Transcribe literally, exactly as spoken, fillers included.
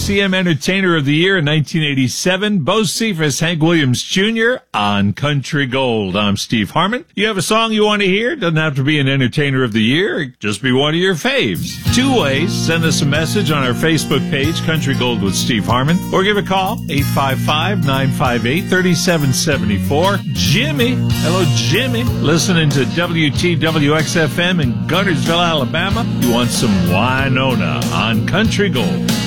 C M Entertainer of the Year in nineteen eighty-seven, Bo Cephas, Hank Williams Junior on Country Gold. I'm Steve Harmon. You have a song you want to hear? Doesn't have to be an Entertainer of the Year. It just be one of your faves. Two ways. Send us a message on our Facebook page, Country Gold with Steve Harmon, or give a call, eight five five, nine five eight, three seven seven four. Jimmy. Hello, Jimmy. Listening to W T W X F M in Guntersville, Alabama. You want some Winona on Country Gold.